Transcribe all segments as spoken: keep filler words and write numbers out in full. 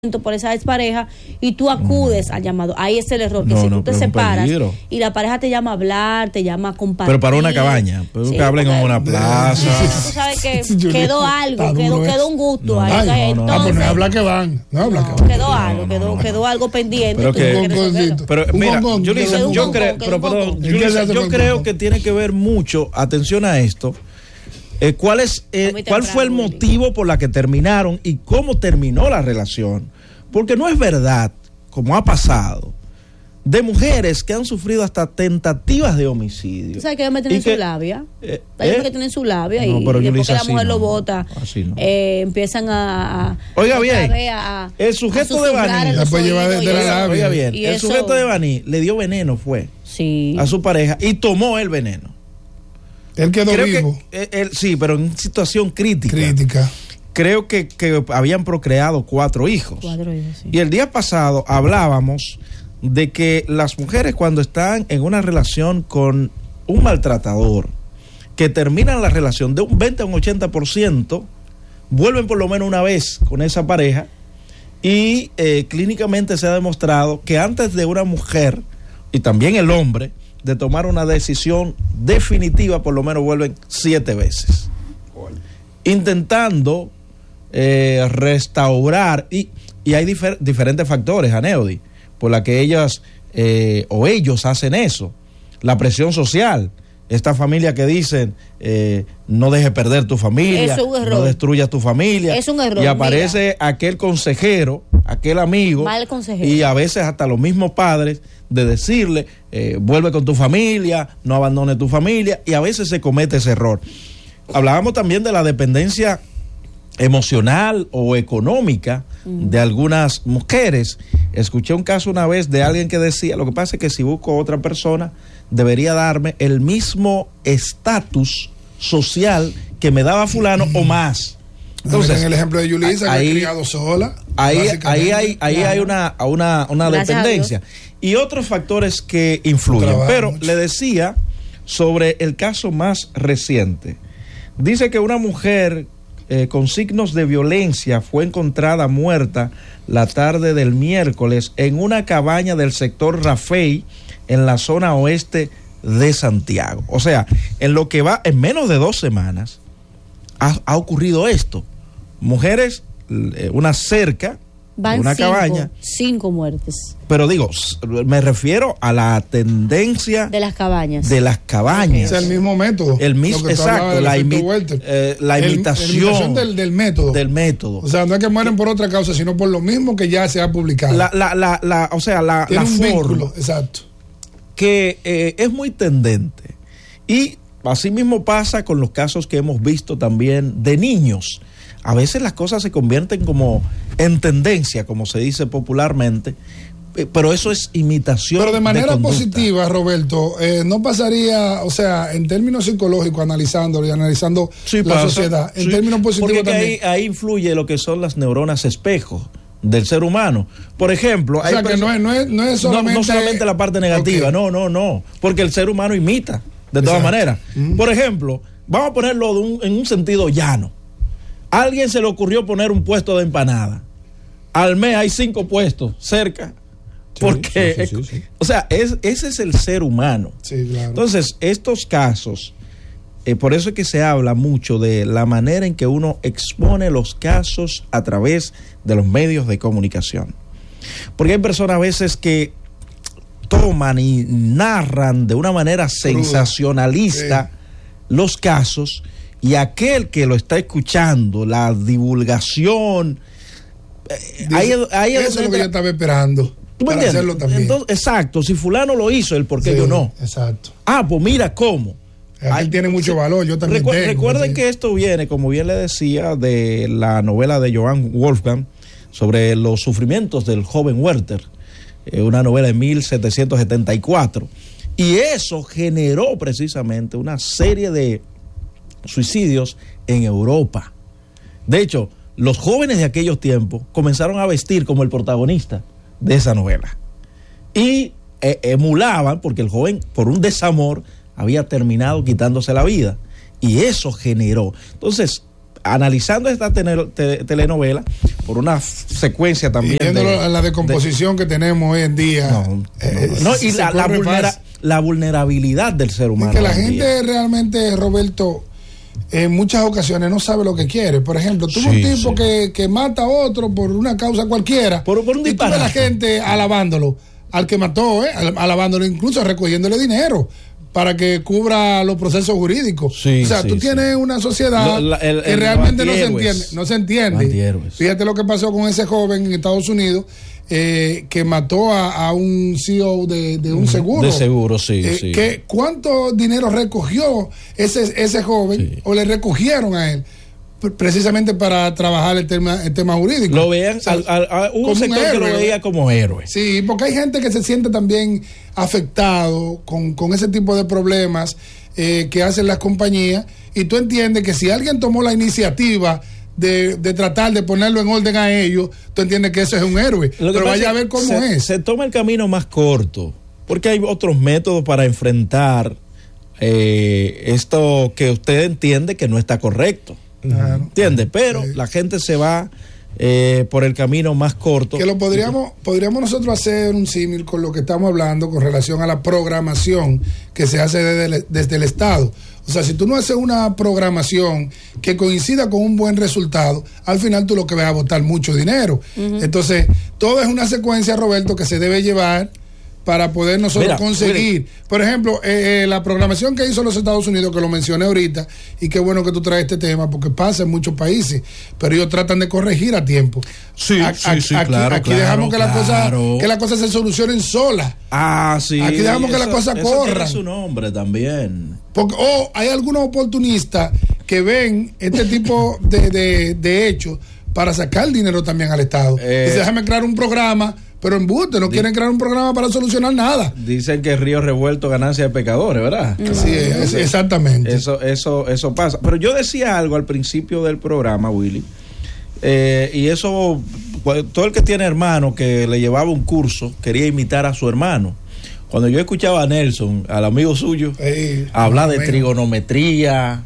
por esa expareja y tú acudes mm. al llamado. Ahí es el error, que no, si no, tú te separas y la pareja te llama a hablar, te llama a compartir. Pero para una cabaña, pero sí, que hablen en una plaza. Sí, tú sabes que quedó algo, quedó, quedó un gusto no, ahí. Ay, no, no, entonces, no, habla que van. No, habla no, que van. Quedó algo, quedó, quedó algo pendiente. Pero, que, pero mira, Yulisa, yo, creo, pero, pero, Yulisa, yo creo que tiene que ver mucho, atención a esto. Eh, ¿Cuál es eh, cuál fue el motivo por la que terminaron y cómo terminó la relación? Porque no es verdad, como ha pasado, de mujeres que han sufrido hasta tentativas de homicidio. ¿Tú sabes que ellos meten en su labia? Eh, Hay eh, que tienen su labia no, y, y después que la mujer no, lo bota, no. eh, empiezan a, a Oiga bien, a, a, el sujeto de Baní, después lleva de, de la labia. Oiga bien, el eso, sujeto de Baní le dio veneno, fue sí. a su pareja y tomó el veneno. Él quedó Creo vivo. Que, él, sí, pero en situación crítica. Crítica. Creo que, que habían procreado cuatro hijos. Cuatro hijos, sí. Y el día pasado hablábamos de que las mujeres cuando están en una relación con un maltratador, que terminan la relación de un veinte a un ochenta por ciento, vuelven por lo menos una vez con esa pareja y eh, clínicamente se ha demostrado que antes de una mujer y también el hombre de tomar una decisión definitiva, por lo menos vuelven siete veces. Intentando eh, restaurar, y, y hay difer, diferentes factores, Aneudi, por la que ellas eh, o ellos hacen eso. La presión social, esta familia que dicen eh, no dejes perder tu familia, no destruyas tu familia, es un error, y aparece mira. aquel consejero, aquel amigo, Mal consejero. Y a veces hasta los mismos padres de decirle eh, vuelve con tu familia, no abandones tu familia, y a veces se comete ese error. Hablábamos también de la dependencia emocional o económica mm. de algunas mujeres. Escuché un caso una vez de alguien que decía, lo que pasa es que si busco otra persona, debería darme el mismo estatus social que me daba fulano mm. o más. Entonces, en el ejemplo de Yulisa, ahí, que ha criado sola. Ahí, ahí hay, ahí claro. hay una, una, una dependencia. Y otros factores que influyen. Pero mucho. Le decía sobre el caso más reciente. Dice que una mujer eh, con signos de violencia fue encontrada muerta la tarde del miércoles en una cabaña del sector Rafey, en la zona oeste de Santiago. O sea, en lo que va, en menos de dos semanas, ha, ha ocurrido esto. Mujeres, eh, una cerca, Van una cinco, cabaña. Cinco muertes. Pero digo, me refiero a la tendencia de las cabañas. De las cabañas. Es el mismo método. El mismo, exacto, la, imi eh, la el, imitación, la imitación del, del método. Del método. O sea, no es que mueren por otra causa, sino por lo mismo que ya se ha publicado. La, la, la, la, o sea, la, Tiene la un forma. Vínculo, exacto. Que eh, es muy tendente. Y así mismo pasa con los casos que hemos visto también de niños. A veces las cosas se convierten como en tendencia, como se dice popularmente, pero eso es imitación. Pero de manera de positiva, Roberto, eh, no pasaría, o sea, en términos psicológicos, analizándolo y analizando sí, la pasa, sociedad, en sí, términos positivos porque también. Ahí, ahí influye lo que son las neuronas espejo del ser humano. Por ejemplo, o sea, que no es, no, es, no es solamente... No, no solamente la parte negativa, okay. no, no, no, porque el ser humano imita, de todas maneras. Mm. Por ejemplo, vamos a ponerlo de un, en un sentido llano. A alguien se le ocurrió poner un puesto de empanada. Al mes hay cinco puestos cerca. Sí, porque, sí, sí, sí, sí. o sea, es, ese es el ser humano. Sí, claro. Entonces, estos casos, eh, por eso es que se habla mucho de la manera en que uno expone los casos a través de los medios de comunicación. Porque hay personas a veces que toman y narran de una manera sensacionalista sí. los casos. Y aquel que lo está escuchando, la divulgación, eh, ahí, ahí eso es lo que yo estaba esperando. Para hacerlo también. Entonces, exacto, si fulano lo hizo, ¿el por qué sí, yo no? Exacto. Ah, pues mira cómo. Él tiene mucho valor, yo también recu tengo. Recuerden sí. que esto viene, como bien le decía, de la novela de Johann Wolfgang sobre los sufrimientos del joven Werther, eh, una novela de mil setecientos setenta y cuatro. Y eso generó precisamente una serie de suicidios en Europa. De hecho, los jóvenes de aquellos tiempos comenzaron a vestir como el protagonista de esa novela y eh, emulaban, porque el joven por un desamor había terminado quitándose la vida, y eso generó. Entonces, analizando esta te- te- telenovela por una f- secuencia también. Y viendo de, la decomposición de, que tenemos hoy en día. No, eh, no, no y la, la, vulnera, la vulnerabilidad del ser humano. Y que la gente día. realmente, Roberto, en muchas ocasiones no sabe lo que quiere. Por ejemplo, tuvo sí, un tipo sí. que, que mata a otro por una causa cualquiera. Por, por un y tuve la gente alabándolo, al que mató, ¿eh? alabándolo, incluso recogiéndole dinero para que cubra los procesos jurídicos. Sí, o sea, sí, tú sí. tienes una sociedad Lo, la, el, que el, realmente no se entiende. No se entiende. Fíjate lo que pasó con ese joven en Estados Unidos eh, que mató a, a un C E O de, de un seguro. De seguro, sí, eh, sí. Que, ¿cuánto dinero recogió ese, ese joven sí. o le recogieron a él? Precisamente para trabajar el tema, el tema jurídico. Lo vean, o sea, al, al, al, un sector un héroe, que lo veía como héroe. Sí, porque hay gente que se siente también afectado con, con ese tipo de problemas eh, que hacen las compañías, y tú entiendes que si alguien tomó la iniciativa de, de tratar de ponerlo en orden a ellos, tú entiendes que ese es un héroe. Pero vaya a ver cómo se, es. Se toma el camino más corto, porque hay otros métodos para enfrentar eh, esto que usted entiende que no está correcto. Claro. ¿Entiende? Pero sí. la gente se va eh, por el camino más corto. Que lo podríamos, podríamos nosotros hacer un símil con lo que estamos hablando con relación a la programación que se hace desde el, desde el Estado. O sea, si tú no haces una programación que coincida con un buen resultado, al final tú lo que vas a botar mucho dinero. Uh-huh. Entonces, todo es una secuencia, Roberto, que se debe llevar para poder nosotros mira, conseguir, mira. por ejemplo, eh, eh, la programación que hizo los Estados Unidos, que lo mencioné ahorita, y qué bueno que tú traes este tema, porque pasa en muchos países, pero ellos tratan de corregir a tiempo. Sí, a, sí, a, sí, aquí, claro, aquí claro, dejamos que claro. las cosas que las cosas se solucionen solas. Ah, sí. Aquí dejamos que eso, las cosas eso corran. Tiene su nombre también. Porque, oh, hay algunos oportunistas que ven este tipo de, de, de hechos para sacar dinero también al Estado. Eh, Dice, déjame crear un programa. Pero embuste, no quieren crear un programa para solucionar nada. Dicen que río revuelto, ganancia de pecadores, ¿verdad? Mm. Sí, es, exactamente. Eso, eso, eso pasa. Pero yo decía algo al principio del programa, Willy, eh, y eso, pues, todo el que tiene hermano que le llevaba un curso quería imitar a su hermano. Cuando yo escuchaba a Nelson, al amigo suyo, hey, hablar de amigo. trigonometría,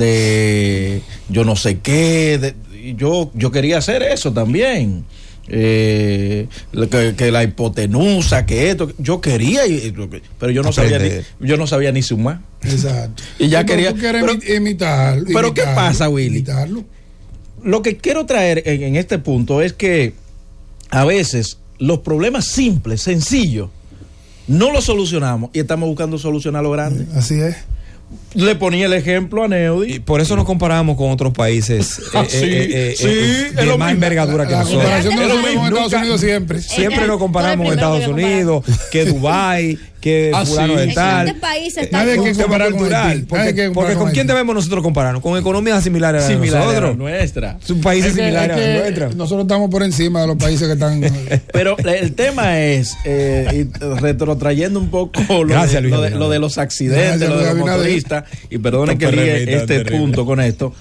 de yo no sé qué, de, yo, yo quería hacer eso también. Eh, que, que la hipotenusa, que esto, yo quería, pero yo no sabía ni, yo no sabía ni sumar. Exacto. Y ya pero quería pero, imitar, pero imitarlo, ¿qué pasa, Willy? Imitarlo. Lo que quiero traer en, en este punto es que a veces los problemas simples, sencillos, no los solucionamos y estamos buscando solucionar lo grande. Así es. Le ponía el ejemplo a Neudi. Y por eso nos comparamos con otros países ah, eh, sí, eh, eh, sí, eh, de más envergadura que la nosotros. La comparación de nosotros con Estados Unidos siempre. Siempre nos comparamos con Estados Unidos, que Dubái, que ah, fulano sí. de tal. Nadie que comparar con cultural, porque, que porque con quién debemos nosotros compararnos, con economías similares a similares nosotros, a nuestra, son países es que, similares es que a nuestros. Nosotros estamos por encima de los países que están. Pero el tema es eh, y retrotrayendo un poco lo, Gracias, de, Luis, lo, de, lo de los accidentes, Gracias, lo de los Luis, motoristas, y perdone que ligue este punto con esto.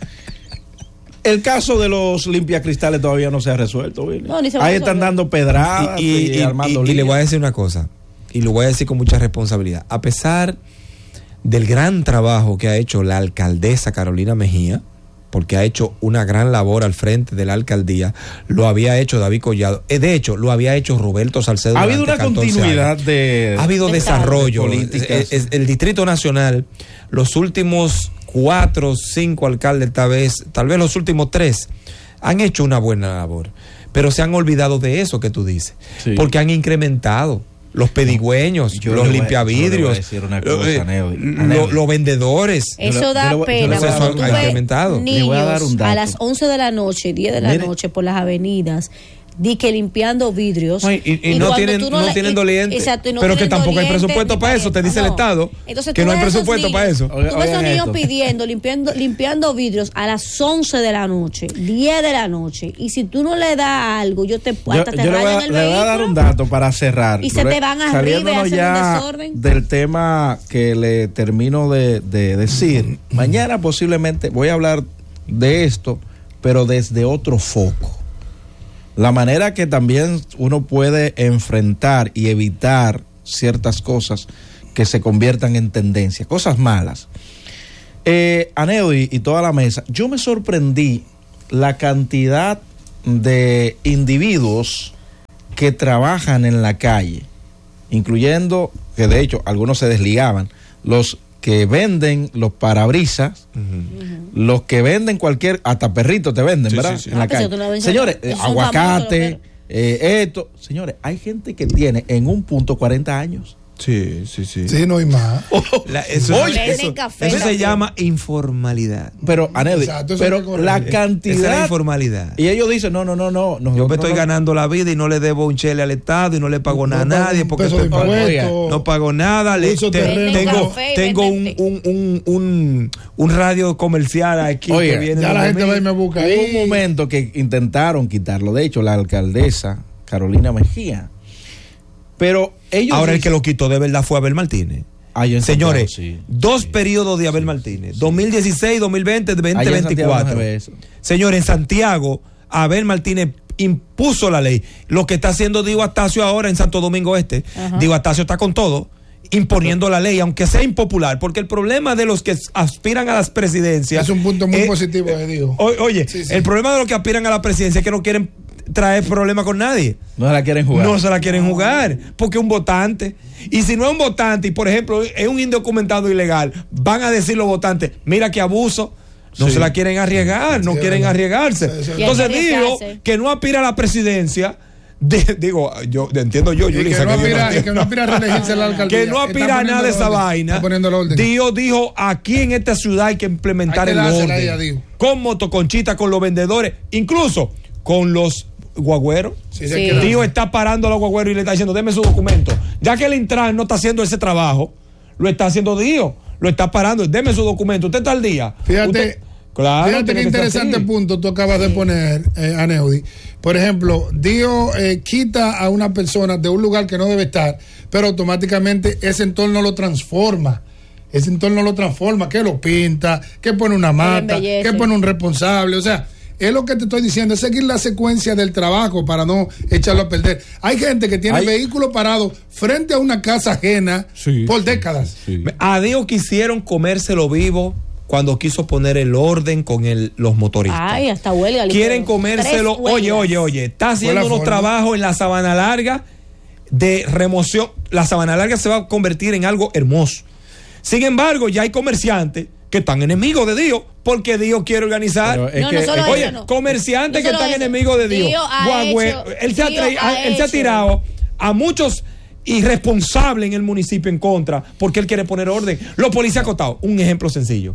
El caso de los limpiacristales todavía no se ha resuelto, Willy. No, ni se va Ahí a están dando pedradas y, y, y, y armando y, y le voy a decir una cosa, y lo voy a decir con mucha responsabilidad. A pesar del gran trabajo que ha hecho la alcaldesa Carolina Mejía, porque ha hecho una gran labor al frente de la alcaldía, lo había hecho David Collado, de hecho lo había hecho Roberto Salcedo. Ha habido una continuidad años. de ha habido de desarrollo de políticas. El, el Distrito Nacional, los últimos cuatro, cinco alcaldes, tal vez, tal vez los últimos tres, han hecho una buena labor, pero se han olvidado de eso que tú dices, sí. porque han incrementado los pedigüeños, no, los limpiavidrios, los lo vendedores. Eso da lo, pena. Eso ha incrementado. Niños, le voy a dar un dato. A las once de la noche, diez de la Mire. noche, por las avenidas, di que limpiando vidrios. No, y, y, y no tienen, no, no tienen doliente. Exacto, no pero que tampoco hay presupuesto para eso, te dice no. el Estado. Entonces, que no hay presupuesto niños, para eso. Tú ves a esos niños esto. pidiendo, limpiando, limpiando vidrios a las once de la noche, diez de la noche. Y si tú no le das algo, yo te yo, hasta te yo le, voy a, el le voy a dar un dato para cerrar. Y se te van arriba y hacen un desorden. Del tema que le termino de, de decir. Mañana posiblemente voy a hablar de esto, pero desde otro foco. La manera que también uno puede enfrentar y evitar ciertas cosas que se conviertan en tendencia, cosas malas. Eh, Aneudi y toda la mesa, yo me sorprendí la cantidad de individuos que trabajan en la calle, incluyendo, que de hecho algunos se desligaban, los que venden los parabrisas, uh-huh. los que venden cualquier, hasta perritos te venden, sí, ¿verdad? Sí, sí. En la calle. Señores, eh, aguacate, eh, esto, señores, hay gente que tiene en un punto cuarenta años. Sí, sí, sí. Sí, no hay más. La, eso, Oye, eso, café, eso se llama informalidad. Pero, Aneudi, pero la cantidad. Esa es la informalidad. Y ellos dicen, no, no, no, no. Yo me estoy no, ganando la vida y no le debo un chele al Estado y no le pago no nada a nadie porque estoy pago, no pago nada. Le, te, tengo café, tengo un, un, un, un, un radio comercial aquí. Oye, que viene ya la gente va y me busca. Hubo un momento que intentaron quitarlo. De hecho, la alcaldesa Carolina Mejía. Pero ellos ahora dicen, el que lo quitó de verdad fue Abel Martínez. Señores, sí, dos sí, periodos de Abel Martínez, sí. dos mil dieciséis, dos mil veinte, dos mil veinticuatro. Señores, en Santiago, Abel Martínez impuso la ley. Lo que está haciendo Diego Astacio ahora en Santo Domingo Este, uh-huh. Diego Astacio está con todo, imponiendo uh-huh. la ley, aunque sea impopular, porque el problema de los que aspiran a las presidencias... Es un punto muy eh, positivo de Diego. Oye, sí, sí. el problema de los que aspiran a la presidencia es que no quieren traer problemas con nadie. No se la quieren jugar. No se la quieren jugar, porque es un votante. Y si no es un votante, y por ejemplo es un indocumentado ilegal, van a decir los votantes, mira que abuso. No sí. se la quieren arriesgar, no sí, quieren no. arriesgarse. Sí, sí. Entonces digo que no aspira a la presidencia. De, digo, yo entiendo yo, yo que, no aspira, que, que no aspira a reelegirse la alcaldía. Que no aspira a nada de esa vaina. Dios dijo, aquí en esta ciudad hay que implementar hay que el orden. Con motoconchita, con los vendedores, incluso con los guagüeros. Sí, sí. Dios está parando a los guagüeros y le está diciendo, deme su documento. Ya que el Intran no está haciendo ese trabajo, lo está haciendo Dios, lo está parando, deme su documento. Usted está al día. Fíjate, Usted, claro, fíjate qué interesante punto tú acabas de poner, eh, Aneudi. Por ejemplo, Dios eh, quita a una persona de un lugar que no debe estar, pero automáticamente ese entorno lo transforma. Ese entorno lo transforma, que lo pinta, que pone una mata, que pone un responsable, o sea, es lo que te estoy diciendo, es seguir la secuencia del trabajo para no echarlo a perder. Hay gente que tiene vehículos parados frente a una casa ajena sí, por décadas. Sí. A Dios quisieron comérselo vivo cuando quiso poner el orden con el, los motoristas. Ay, hasta huelga. Quieren comérselo. Oye, oye, oye, está haciendo unos trabajos en la Sabana Larga de remoción. La Sabana Larga se va a convertir en algo hermoso. Sin embargo, ya hay comerciantes que están enemigos de Dios porque Dios quiere organizar. No, que, no solo oye, eso, no. comerciantes no que están eso. enemigos de Dios. Dios Guagüe, hecho, él, se ha, Dios ha él se ha tirado a muchos irresponsables en el municipio en contra porque él quiere poner orden. Los policías acotados, un ejemplo sencillo.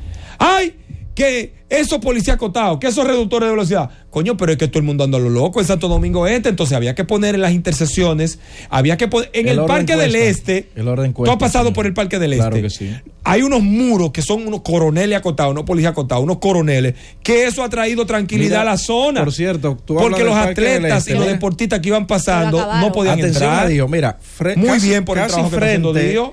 ¡Ay! Que esos policías acotados, que esos reductores de velocidad, coño, pero es que todo el mundo anda a lo loco en Santo Domingo Este, entonces había que poner en las intersecciones, había que poner en el, el Parque del Este. El orden cuesta, tú has pasado sí. por el Parque del Este. Claro que sí. Hay unos muros que son unos coroneles acotados, no policías acotados, unos coroneles, que eso ha traído tranquilidad Mira, a la zona. Por cierto, tú porque los atletas este, y los deportistas que iban pasando no podían Atención entrar. A Dios, mira, fre- muy casi, bien por el trabajo que está haciendo Dios.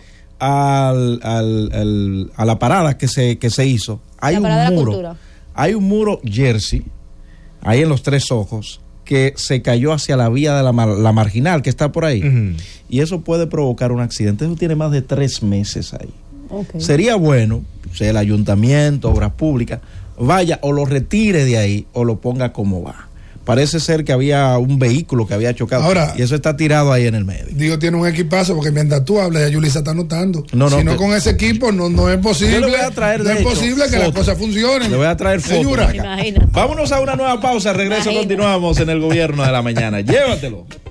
Al, al, al, a la parada que se, que se hizo, hay la un muro. Hay un muro Jersey, ahí en los Tres Ojos, que se cayó hacia la vía de la, mar, la marginal que está por ahí. Uh-huh. Y eso puede provocar un accidente. Eso tiene más de tres meses ahí. Okay. Sería bueno, o sea, el ayuntamiento, obras públicas, vaya o lo retire de ahí o lo ponga como va. Parece ser que había un vehículo que había chocado. Ahora, y eso está tirado ahí en el medio. Dios tiene un equipazo, porque mientras tú hablas, ya Yulisa está anotando. No, no, si no, que, con ese equipo no, no es posible. Yo le voy a traer, no es hecho, posible que foto. las cosas funcionen. Le voy a traer fotos. Vámonos a una nueva pausa. Regreso, Imagina. Continuamos en el Gobierno de la Mañana. Llévatelo.